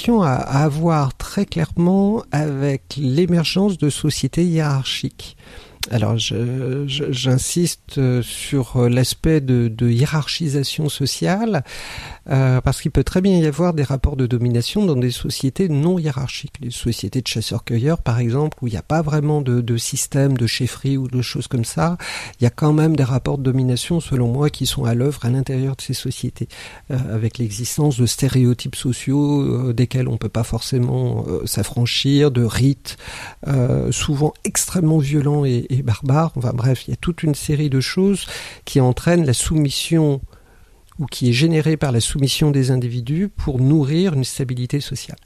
domestication a à voir très clairement avec l'émergence de sociétés hiérarchiques. Alors, j'insiste sur l'aspect de hiérarchisation sociale, parce qu'il peut très bien y avoir des rapports de domination dans des sociétés non hiérarchiques. Les sociétés de chasseurs-cueilleurs, par exemple, où il n'y a pas vraiment de système de chefferie ou de choses comme ça, il y a quand même des rapports de domination, selon moi, qui sont à l'œuvre à l'intérieur de ces sociétés, avec l'existence de stéréotypes sociaux desquels on ne peut pas forcément s'affranchir, de rites souvent extrêmement violents et barbares. Enfin bref, il y a toute une série de choses qui entraînent la soumission ou qui est générée par la soumission des individus pour nourrir une stabilité sociale.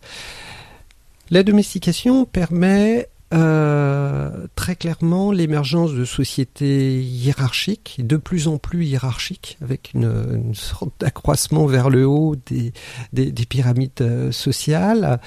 La domestication permet très clairement l'émergence de sociétés hiérarchiques, de plus en plus hiérarchiques, avec une sorte d'accroissement vers le haut des pyramides sociales,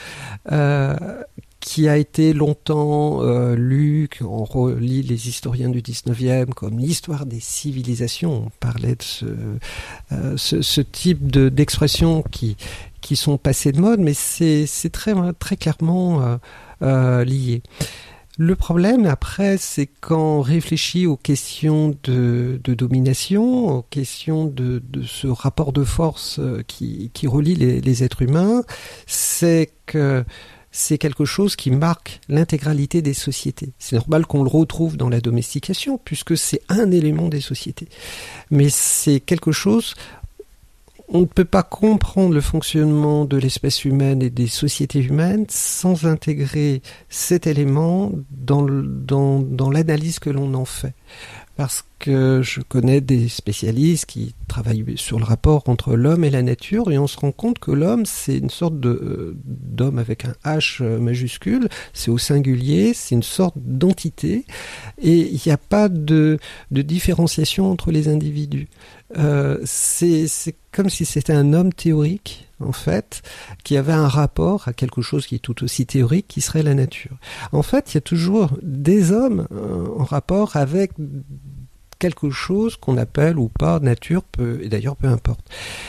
qui a été longtemps lu, on relit les historiens du 19e comme l'histoire des civilisations. On parlait de ce type d'expressions qui sont passées de mode, mais c'est très, très clairement lié. Le problème, après, c'est quand on réfléchit aux questions de domination, aux questions de ce rapport de force qui relie les êtres humains, c'est que c'est quelque chose qui marque l'intégralité des sociétés. C'est normal qu'on le retrouve dans la domestication, puisque c'est un élément des sociétés. Mais c'est quelque chose... On ne peut pas comprendre le fonctionnement de l'espèce humaine et des sociétés humaines sans intégrer cet élément dans l'analyse que l'on en fait. Parce que je connais des spécialistes qui travaillent sur le rapport entre l'homme et la nature, et on se rend compte que l'homme, c'est une sorte d'homme avec un H majuscule, c'est au singulier, c'est une sorte d'entité, et il n'y a pas de différenciation entre les individus. C'est comme si c'était un homme théorique, en fait, qui avait un rapport à quelque chose qui est tout aussi théorique, qui serait la nature. En fait, il y a toujours des hommes en rapport avec quelque chose qu'on appelle ou pas nature, et d'ailleurs peu importe.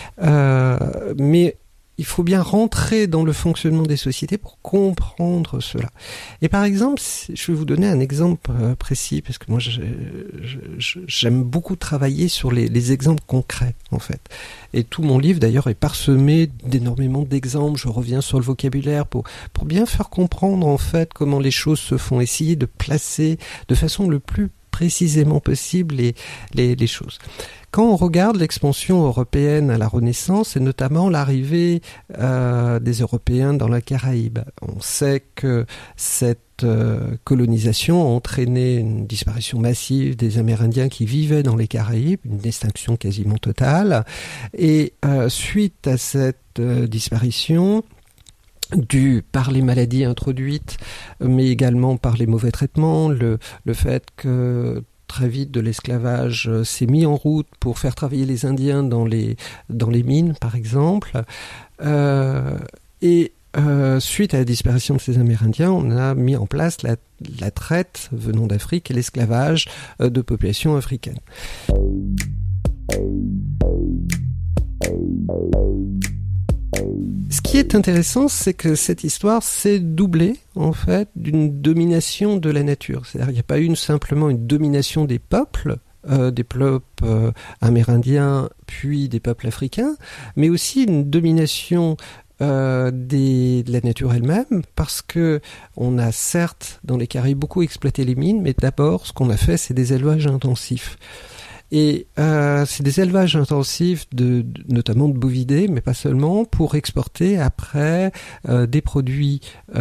Mais il faut bien rentrer dans le fonctionnement des sociétés pour comprendre cela. Et par exemple, je vais vous donner un exemple précis, parce que moi j'aime beaucoup travailler sur les exemples concrets, en fait. Et tout mon livre, d'ailleurs, est parsemé d'énormément d'exemples. Je reviens sur le vocabulaire pour bien faire comprendre, en fait, comment les choses se font, essayer de placer de façon le plus précisément possible les choses. Quand on regarde l'expansion européenne à la Renaissance, et notamment l'arrivée des Européens dans la Caraïbe, on sait que cette colonisation a entraîné une disparition massive des Amérindiens qui vivaient dans les Caraïbes, une extinction quasiment totale, et suite à cette disparition, due par les maladies introduites, mais également par les mauvais traitements, le fait que très vite de l'esclavage s'est mis en route pour faire travailler les Indiens dans les mines, par exemple. Suite à la disparition de ces Amérindiens, on a mis en place la traite venant d'Afrique et l'esclavage de populations africaines. Ce qui est intéressant, c'est que cette histoire s'est doublée, en fait, d'une domination de la nature. C'est-à-dire qu'il n'y a pas eu simplement une domination des peuples amérindiens, puis des peuples africains, mais aussi une domination de la nature elle-même, parce que on a certes, dans les Caraïbes, beaucoup exploité les mines, mais d'abord, ce qu'on a fait, c'est des élevages intensifs. Et c'est des élevages intensifs, notamment de bovidés, mais pas seulement, pour exporter après des produits,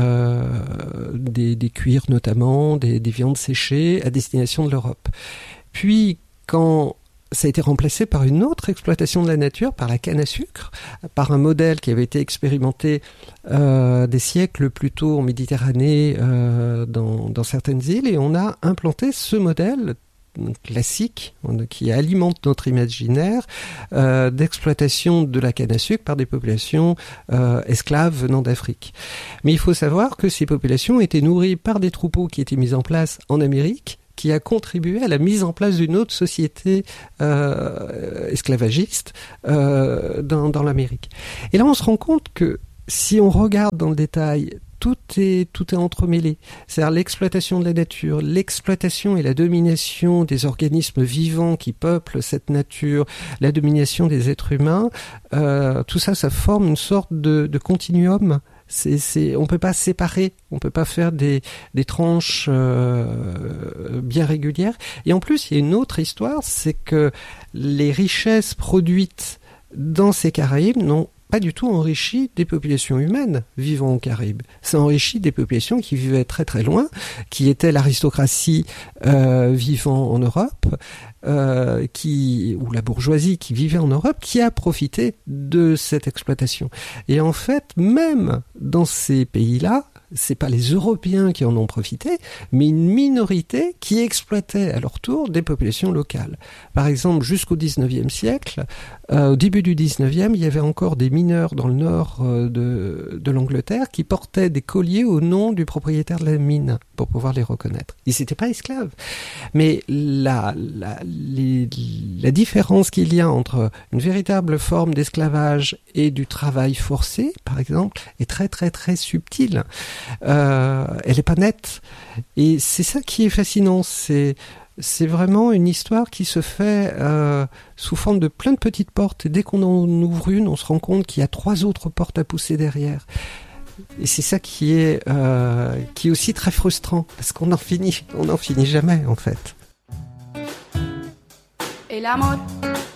des cuirs notamment, des viandes séchées à destination de l'Europe. Puis, quand ça a été remplacé par une autre exploitation de la nature, par la canne à sucre, par un modèle qui avait été expérimenté des siècles plus tôt en Méditerranée, dans certaines îles, et on a implanté ce modèle classique qui alimente notre imaginaire d'exploitation de la canne à sucre par des populations esclaves venant d'Afrique. Mais il faut savoir que ces populations étaient nourries par des troupeaux qui étaient mis en place en Amérique, qui a contribué à la mise en place d'une autre société esclavagiste dans l'Amérique. Et là, on se rend compte que si on regarde dans le détail, tout est entremêlé. C'est-à-dire l'exploitation de la nature, l'exploitation et la domination des organismes vivants qui peuplent cette nature, la domination des êtres humains, tout ça, ça forme une sorte de continuum. On peut pas séparer, on peut pas faire des tranches bien régulières. Et en plus, il y a une autre histoire, c'est que les richesses produites dans ces Caraïbes n'ont pas du tout enrichi des populations humaines vivant aux Caraïbes. Ça enrichit des populations qui vivaient très très loin, qui étaient l'aristocratie vivant en Europe, ou la bourgeoisie qui vivait en Europe, qui a profité de cette exploitation. Et en fait, même dans ces pays-là, c'est pas les Européens qui en ont profité, mais une minorité qui exploitait à leur tour des populations locales. Par exemple, jusqu'au 19e siècle, au début du 19e, il y avait encore des mineurs dans le nord de l'Angleterre qui portaient des colliers au nom du propriétaire de la mine pour pouvoir les reconnaître. Ils n'étaient pas esclaves. Mais la différence qu'il y a entre une véritable forme d'esclavage et du travail forcé, par exemple, est très très très subtile. Elle n'est pas nette. Et c'est ça qui est fascinant. C'est vraiment une histoire qui se fait sous forme de plein de petites portes. Et dès qu'on en ouvre une, on se rend compte qu'il y a 3 autres portes à pousser derrière. Et c'est ça qui est aussi très frustrant, parce qu'on n'en finit jamais en fait. El amor